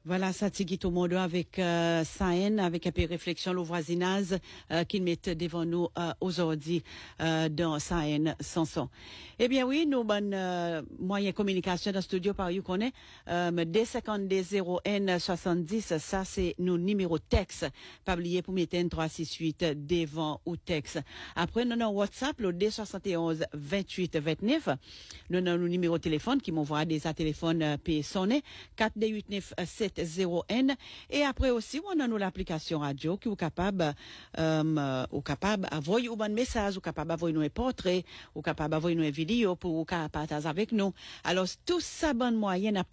Voilà, ça tigui tout le monde avec Sahen, avec un peu de réflexion, le voisinage qu'ils mettent devant nous aujourd'hui dans Sahen Sanson. Eh bien oui, nous bonnes moyens de communication dans le studio par you connaît D52 ça c'est nos numéros texte. Pas oublier pour mettre un 368 devant ou texte. Après nous avons WhatsApp le D71 28 29. Nous avons nos numéros de téléphone qui m'envoie des téléphones puis sonner 4D89 70N et après aussi on a nous l'application radio qui est capable envoyer un message ou capable envoyer nous un portrait ou capable envoyer nous une vidéo pour partager avec nous. Alors tout ça bon moyen